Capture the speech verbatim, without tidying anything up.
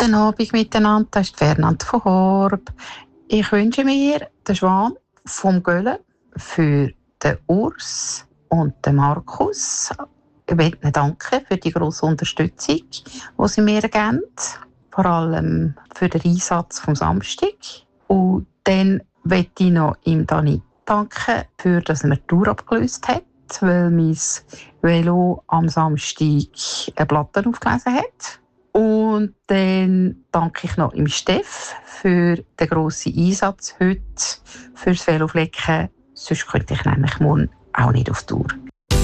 Guten Abend miteinander, das ist Fernand von Horb. Ich wünsche mir den Schwan vom Göhlen für den Urs und den Markus. Ich möchte ihnen danken für die grosse Unterstützung, die sie mir geben. Vor allem für den Einsatz vom Samstag. Und dann möchte ich noch ihm Dani danken, für dass er mir die Tour abgelöst hat, weil mein Velo am Samstag eine Platte aufgelesen hat. Und dann danke ich noch im Steff für den grossen Einsatz heute fürs Veloflecken. Sonst könnte ich nämlich morgen auch nicht auf Tour.